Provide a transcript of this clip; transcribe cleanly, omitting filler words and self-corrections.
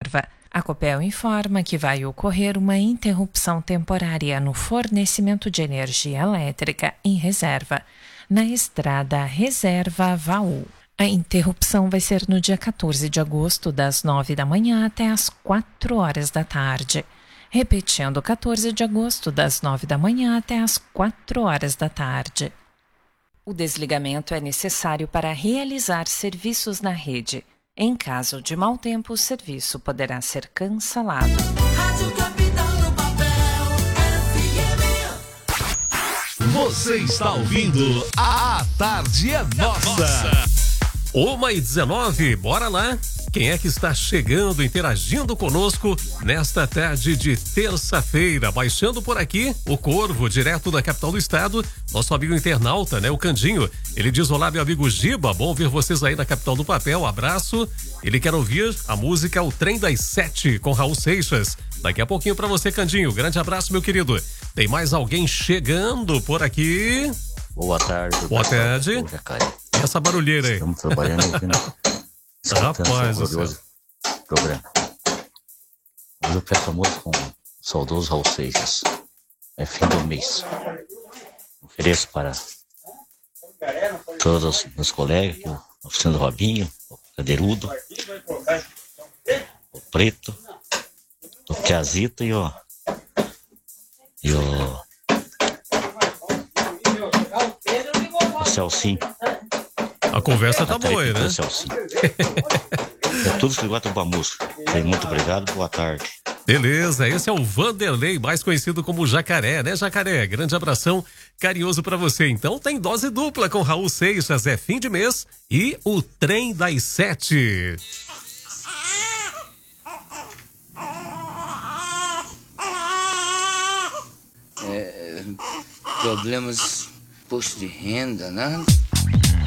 reserva. A Copel informa que vai ocorrer uma interrupção temporária no fornecimento de energia elétrica em reserva, na estrada Reserva-Vaú. A interrupção vai ser no dia 14 de agosto, das 9 da manhã até as 4 horas da tarde. Repetindo, 14 de agosto, das 9 da manhã até as 4 horas da tarde. O desligamento é necessário para realizar serviços na rede. Em caso de mau tempo, o serviço poderá ser cancelado. Rádio Capital no papel, FM. Você está ouvindo A Tarde é Nossa. 1h19, bora lá. Quem é que está chegando, interagindo conosco nesta tarde de terça-feira? Baixando por aqui o Corvo, direto da capital do estado, nosso amigo internauta, né? O Candinho. Ele diz: olá, meu amigo Giba, bom ver vocês aí na capital do papel, abraço. Ele quer ouvir a música O Trem das 7 com Raul Seixas. Daqui a pouquinho pra você, Candinho. Grande abraço, meu querido. Tem mais alguém chegando por aqui? Boa tarde. Boa tarde. Essa barulheira aí. Estamos trabalhando ouvindo. Rapaz, glorioso programa. Hoje eu peço a música com o saudoso Raul Seixas. É fim do mês. Ofereço para todos os meus colegas, o oficina do Robinho, o Cadeirudo, o Preto, o Piazito e o Celcinho. A conversa tá boa aí, né? É todos que gostam da música. Muito obrigado, boa tarde. Beleza, esse é o Vanderlei, mais conhecido como Jacaré, né, Jacaré? Grande abração carinhoso pra você. Então tem dose dupla com Raul Seixas, é fim de mês e o Trem das 7. Problemas, imposto de renda, né?